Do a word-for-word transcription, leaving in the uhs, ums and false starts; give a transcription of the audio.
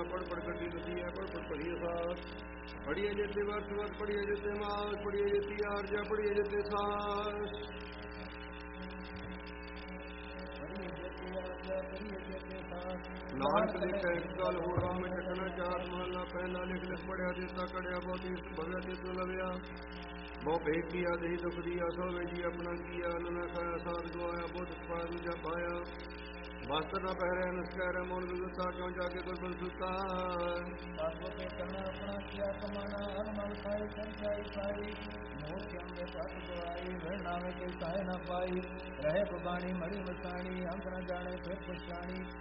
ਪੜ ਪੜ ਗੱਡੀ ਲੱਗੀ ਹੈ ਪੜ ਪੜ ਪੜੀਏ ਸਾਸ ਪੜੀਏ ਜਿੱਤੇ ਵਰਤ ਵਰਤ ਪੜੀਏ ਜਿੱਤੇ ਮਾਸ ਪੜੀਏ ਜਿੱਤੀ ਆਰਜਾ ਪੜੀਏ ਜਿੱਤੇ ਸਾਸ ਨਾਨਕ ਦੇ ਕਹਿ ਗੱਲ ਹੋ ਰਾਮ ਚੱਕਣਾ ਚਾਰ ਮਹਲਾ ਪਹਿਲਾ ਲਿਖ ਲਿਖ ਪੜਿਆ ਦਿੱਤਾ ਕੜਿਆ ਬਹੁਤੀ ਭਗਿਆ ਤੇ ਤੂੰ ਲਵਿਆ ਬਹੁ ਭੇਟ ਕੀਆ ਦਹੀ ਦੁਖ ਦੀਆ ਸੋ ਵੇਜੀ ਆਪਣਾ ਕੀਆ ਨਾ ਖਾਇਆ ਸਾਧ ਗਵਾਇਆ ਬੁੱਧ ਪਾ ਦੂਜਾ ਪਾਇਆ ਵਸਤਰ ਨਾ ਪਹਿਰੇ ਨਸਕਰ ਮੋਨ ਵਿਗਤਾ ਕਿਉਂ ਜਾ ਕੇ ਕੋਈ ਬਲਸੁਤਾ ਸਾਧੋ ਕੇ ਕਰਨਾ ਆਪਣਾ ਕੀਆ ਕਮਾਣਾ ਅਨਮਲ ਖਾਈ ਸੰਚਾਈ ਪਾਈ ਮੋਹ ਕੇ ਅੰਦੇ ਪਤ ਗਵਾਈ ਵਹਿ ਨਾਵੇਂ ਕੋਈ ਕਾਇ ਨਾ ਪਾਈ ਰਹੇ ਬਗਾਣੀ ਮੜੀ ਮਸਾਣੀ ਅੰਤ ਨ ਜਾਣੇ ਫਿਰ ਪਛਾਣੀ